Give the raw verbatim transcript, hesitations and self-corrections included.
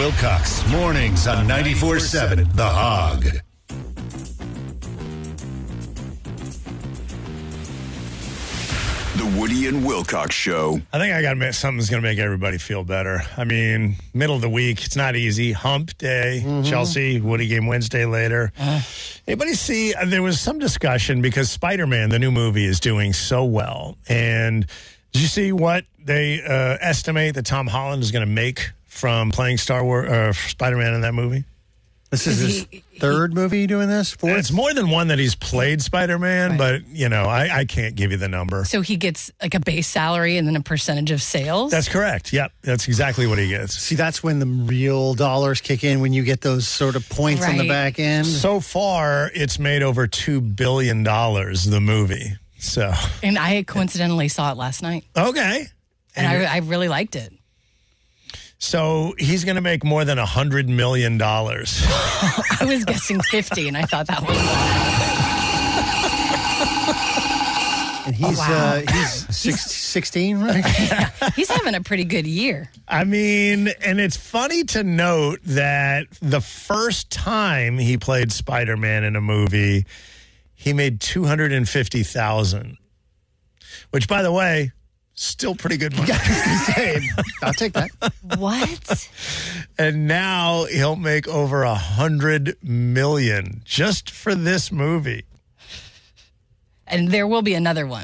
Wilcox. Mornings on ninety-four seven The Hog. The Woody and Wilcox Show. I think I got to make something's going to make everybody feel better. I mean, middle of the week, it's not easy. Hump day, mm-hmm. Chelsea, Woody game Wednesday later. Uh. Anybody see, uh, there was some discussion because Spider-Man, the new movie, is doing so well. And did you see what they uh, estimate that Tom Holland is going to make from playing Star Wars, uh, Spider-Man in that movie? This is his he, third he, movie doing this? Fourth? It's more than one that he's played Spider-Man, right. But, you know, I, I can't give you the number. So he gets like a base salary and then a percentage of sales? That's correct. Yep. That's exactly what he gets. See, that's when the real dollars kick in, when you get those sort of points right. on the back end. So far, it's made over two billion dollars, the movie. So, And I coincidentally saw it last night. Okay. And, and I, I really liked it. So he's going to make more than one hundred million dollars. I was guessing fifty, and I thought that was a lot. And he's, oh, wow. uh, he's six, sixteen, right? Yeah, he's having a pretty good year. I mean, and it's funny to note that the first time he played Spider-Man in a movie, he made two hundred fifty thousand dollars, which, by the way, still pretty good money. I'll take that. What? And now he'll make over a hundred million just for this movie. And there will be another one.